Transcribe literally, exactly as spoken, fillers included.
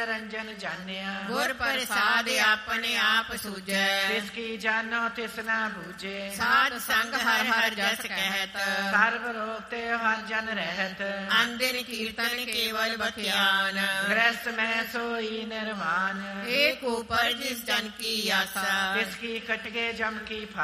ਨਰੰਜਨ ਜਾਣਿਆ। ਗੁਰ ਪ੍ਰਸਾਦ ਆਪਣੇ ਆਪ ਸੂਝੈ ਤਿਸ ਕੀ ਜਾਨੋ ਤਿਸ ਨਾ ਬੂਝੇ। ਸਾਧ ਸੰਗ ਹਰ ਹਰ ਜਸ ਕਹਿਤ ਸਰਬ ਰੋਗ ਤੇ ਹਰ ਜਨ ਰਹਿਤ। ਅੰਦਿਨ ਕੀਰਤਨ ਕੇਵਲ ਬਖਿਆਨ ਗ੍ਰਸਤ ਮੈਂ ਸੋਈ ਨਿਰਵਾਨ। ਏਕ ਉਪਰ ਜਿਸ ਜਨ ਕੀ ਆਸਾ ਤਿਸ ਕੀ ਕਟਗੇ ਜਮ ਕੀ